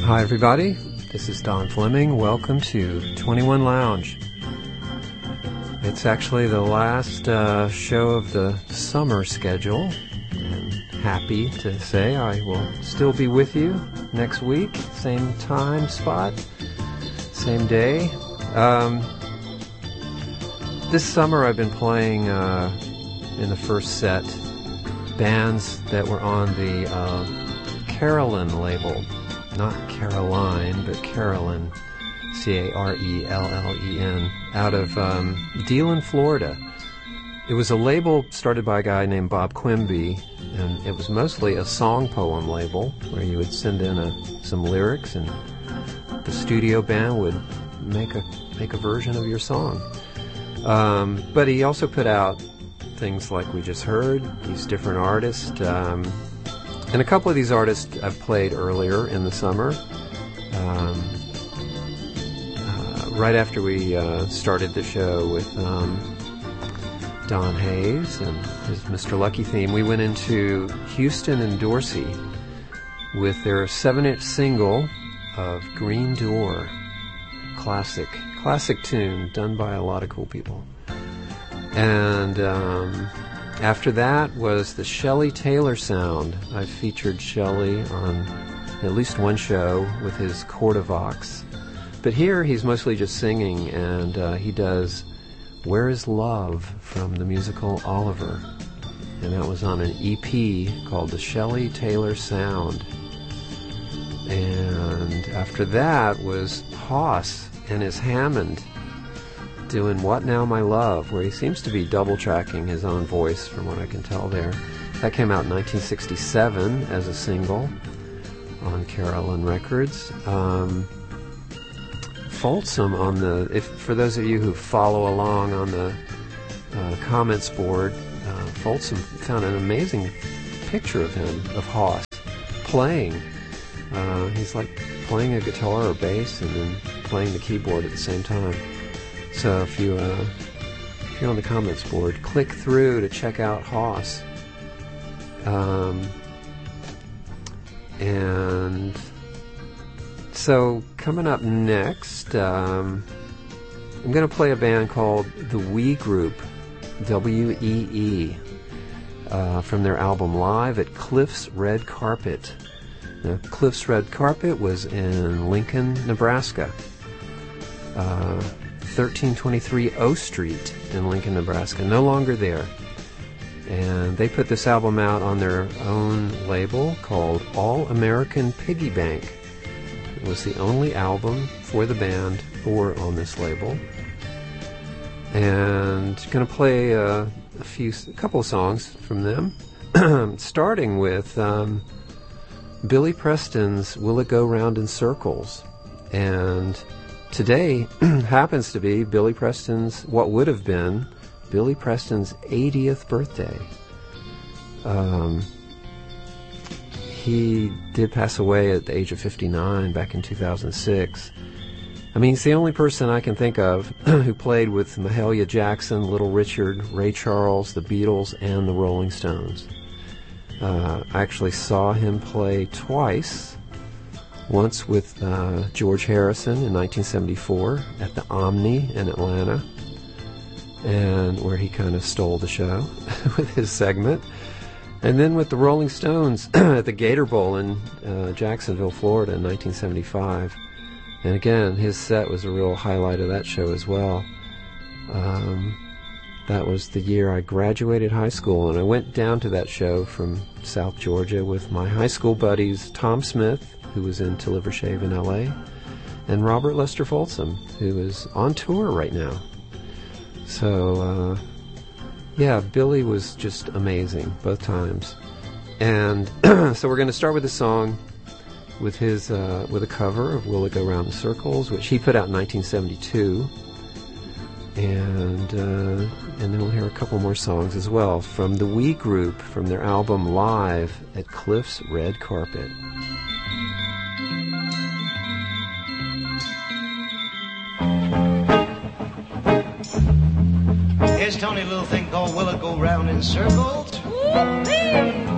Hi, everybody. This is Don Fleming. Welcome to 21 Lounge. It's actually the last show of the summer schedule. And happy to say I will still be with you next week. Same time spot, same day. This summer I've been playing in the first set bands that were on the Carolyn label. Not Caroline, but Carolyn, Carellen, out of Deland, Florida. It was a label started by a guy named Bob Quimby, and it was mostly a song poem label where you would send in some lyrics, and the studio band would make a version of your song. But he also put out things like we just heard, these different artists. And a couple of these artists I've played earlier in the summer. Right after we started the show with Don Hayes and his Mr. Lucky theme, we went into Houston and Dorsey with their 7-inch single of Green Door. Classic tune done by a lot of cool people. And after that was the Shelley Taylor Sound. I've featured Shelley on at least one show with his Cordovox. But here he's mostly just singing, and he does Where Is Love from the musical Oliver. And that was on an EP called the Shelley Taylor Sound. And after that was Hoss and his Hammond doing What Now My Love, where he seems to be double tracking his own voice from what I can tell there. That came out in 1967 as a single on Carolyn Records. Folsom on the, for those of you who follow along on the comments board, Folsom found an amazing picture of him, of Hoss, playing. He's like playing a guitar or bass and then playing the keyboard at the same time. So if you're on the comments board, click through to check out Hoss. And so coming up next, I'm going to play a band called The Wee Group, W-E-E, from their album Live at Cliff's Red Carpet. Now, Cliff's Red Carpet was in Lincoln, Nebraska. 1323 O Street in Lincoln, Nebraska. No longer there. And they put this album out on their own label called All American Piggy Bank. It was the only album for the band or on this label. And going to play a couple of songs from them, starting with Billy Preston's Will It Go Round in Circles. And today happens to be what would have been Billy Preston's 80th birthday. He did pass away at the age of 59 back in 2006. I mean, he's the only person I can think of who played with Mahalia Jackson, Little Richard, Ray Charles, the Beatles, and the Rolling Stones. I actually saw him play twice. Once with George Harrison in 1974 at the Omni in Atlanta, and where he kind of stole the show with his segment. And then with the Rolling Stones at the Gator Bowl in Jacksonville, Florida in 1975. And again, his set was a real highlight of that show as well. That was the year I graduated high school, and I went down to that show from South Georgia with my high school buddies Tom Smith, who was in To Live or Shave in L.A., and Robert Lester Folsom, who is on tour right now. So, Billy was just amazing both times. And so we're going to start with a song with his with a cover of Will It Go Round in Circles, which he put out in 1972. And then we'll hear a couple more songs as well from the Wee Group from their album Live at Cliff's Red Carpet. Here's Tony, a little thing called Will It Go Round in Circles. Woo-wee!